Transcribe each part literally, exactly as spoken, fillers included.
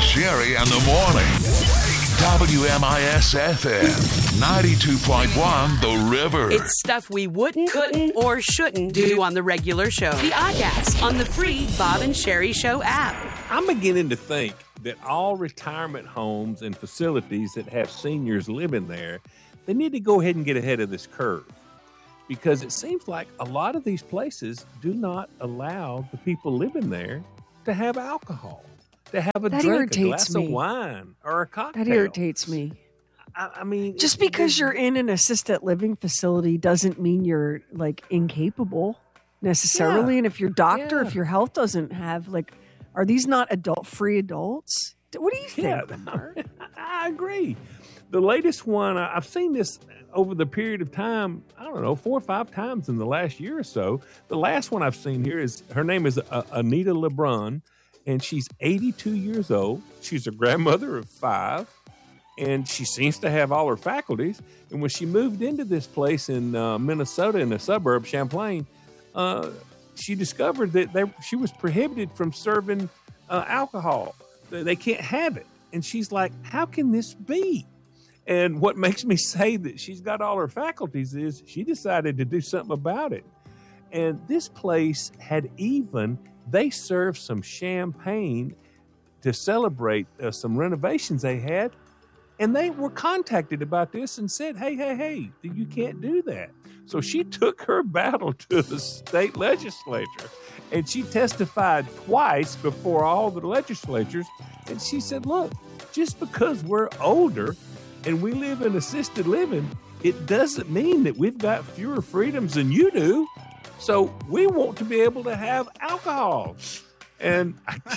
Sherry in the morning. W M I S F M ninety-two point one The River. It's stuff we wouldn't, couldn't, or shouldn't do on the regular show. The Oddcast on the free Bob and Sherry Show app. I'm beginning to think that all retirement homes and facilities that have seniors living there, they need to go ahead and get ahead of this curve. Because it seems like a lot of these places do not allow the people living there to have alcohol, to have a that drink, a glass me. of wine, or a cocktail. That irritates me. I, I mean, just it, because it, you're in an assisted living facility doesn't mean you're like incapable necessarily. Yeah. And if your doctor, Yeah. if your health doesn't have like, are these not adult free adults? What do you think? Yeah, I agree. The latest one, I've seen this over the period of time, I don't know, four or five times in the last year or so. The last one I've seen here is, her name is uh, Anita LeBron, and she's eighty-two years old. She's a grandmother of five, and she seems to have all her faculties. And when she moved into this place in uh, Minnesota, in the suburb, Champlain, uh, she discovered that they, she was prohibited from serving uh, alcohol. They can't have it. And she's like, how can this be? And what makes me say that she's got all her faculties is she decided to do something about it. And this place had even, they served some champagne to celebrate uh, some renovations they had. And they were contacted about this and said, hey, hey, hey, you can't do that. So she took her battle to the state legislature, and she testified twice before all the legislatures. And she said, look, just because we're older and we live in assisted living, it doesn't mean that we've got fewer freedoms than you do. So we want to be able to have alcohol. And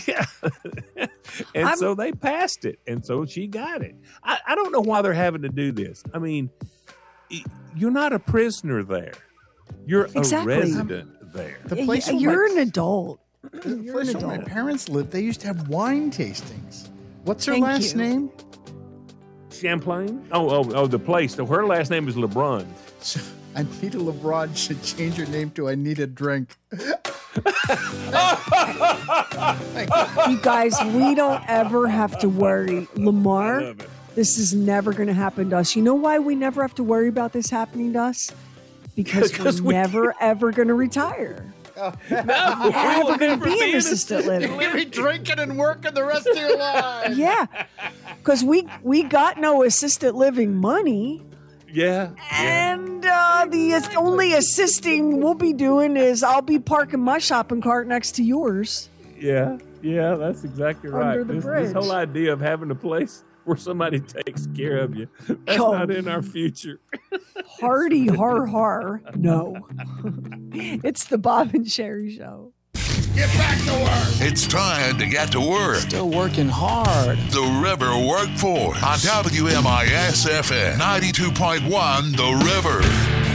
and so they passed it. And so she got it. I, I don't know why they're having to do this. I mean, you're not a prisoner there. You're exactly. a resident there. The place yeah, you're my, an adult. The You're place an where adult. my parents lived, they used to have wine tastings. What's her Thank last you. name? Champlain? Oh, oh, oh, the place. So her last name is LeBron. So Anita LeBron should change her name to I Need a Drink. You guys, we don't ever have to worry. Lamar, this is never going to happen to us. You know why we never have to worry about this happening to us? Because, Because we're we never, ever going to retire. No, Never going to be in in assisted living. You'll be drinking and working the rest of your life. Yeah, because we, we got no assisted living money. Yeah. yeah. And uh, the only assisting we'll be doing is I'll be parking my shopping cart next to yours. Yeah. Yeah, that's exactly right. Under the This, bridge. this whole idea of having a place where somebody takes care of you, that's Oh. not in our future. Hardy har har. No. It's the Bob and Sherry Show. Get back to work. It's time to get to work. Still working hard. The River Workforce on W M I S F M ninety-two point one The River.